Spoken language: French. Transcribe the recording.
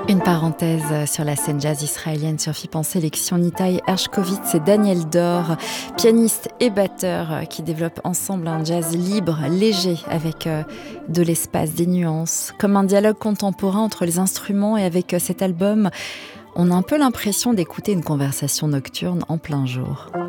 Une parenthèse sur la scène jazz israélienne sur FIP en sélection. Nitai Hershkovitz et Daniel Dor, pianiste et batteur qui développent ensemble un jazz libre, léger, avec de l'espace, des nuances, comme un dialogue contemporain entre les instruments. Et avec cet album, on a un peu l'impression d'écouter une conversation nocturne en plein jour.